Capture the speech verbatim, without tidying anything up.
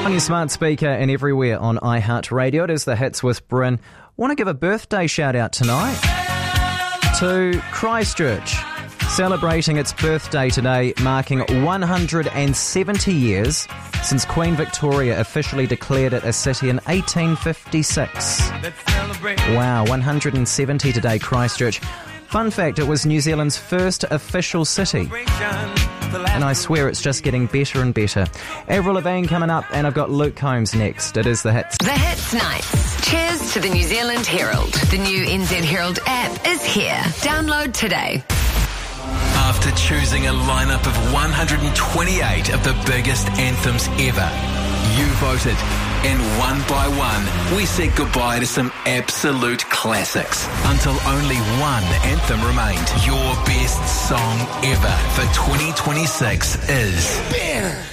On your smart speaker and everywhere on iHeartRadio, it is The Hits with Bryn. Want to give a birthday shout out tonight to Christchurch, celebrating its birthday today, marking one hundred seventy years since Queen Victoria officially declared it a city in eighteen fifty-six. Wow, one hundred seventy today, Christchurch. Fun fact, it was New Zealand's first official city. And I swear it's just getting better and better. Avril Lavigne coming up, and I've got Luke Combs next. It is The Hits. The Hits Nights. Cheers to the New Zealand Herald. The new N Z Herald app is here. Download today. After choosing a lineup of one hundred twenty-eight of the biggest anthems ever, you voted. And one by one, we said goodbye to some absolute classics until only one anthem remained. Your best song ever for twenty twenty-six is... Bear.